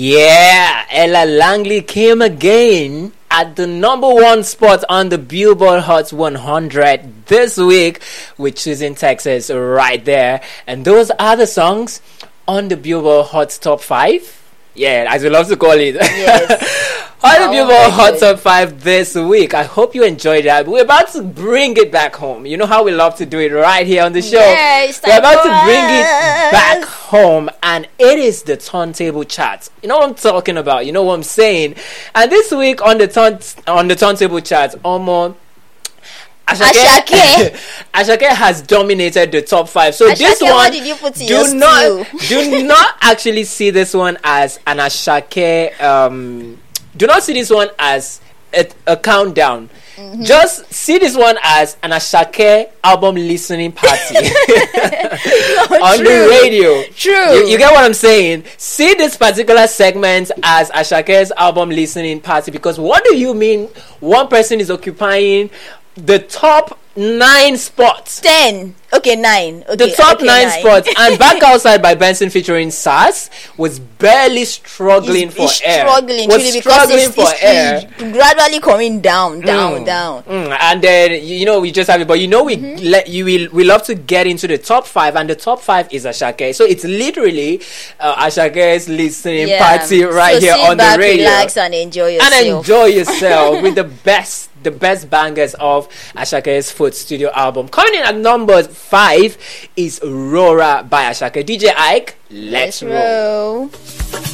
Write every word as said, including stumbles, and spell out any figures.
Yeah, Ella Langley came again at the number one spot on the Billboard Hot one hundred this week with Choosing Texas right there. And those are the songs on the Billboard Hot Top five. Yeah, as we love to call it. Yes. On the Billboard Hot Top five this week. I hope you enjoyed that. We're about to bring it back home. You know how we love to do it right here on the show. Yes, We're about to bring it back home, and it is the turntable chart. You know what I'm talking about. You know what I'm saying. And this week on the turn on the turntable chart, Omo, Ashake Ashake has dominated the top five. So Ashake, this one, what did you put in do your not stew? do not actually see this one as an Ashake. Um, do not see this one as a, a countdown. Mm-hmm. Just see this one as an Ashake album listening party on true. the radio. True. You, you get what I'm saying? See this particular segment as Ashake's album listening party, because what do you mean one person is occupying the top nine spots? Ten. Okay, nine. Okay, the top okay, nine, nine spots. And Back Outside by Benson featuring Sass was barely struggling He's- for he's air. struggling, was truly, because struggling it's, for it's, air. it's gradually coming down, down, Mm. down. Mm, and then you you know we just have it, but you know we mm-hmm. let you will we love to get into the top five, and the top five is Ashake. So it's literally uh, Ashake's listening Yeah. party right so here sit on back, the radio, relax, and enjoy yourself. and enjoy yourself with the best. The best bangers of Ashake's fourth studio album. Coming in at number five is Rora by Ashake. D J Ike, let's, Let's roll. roll.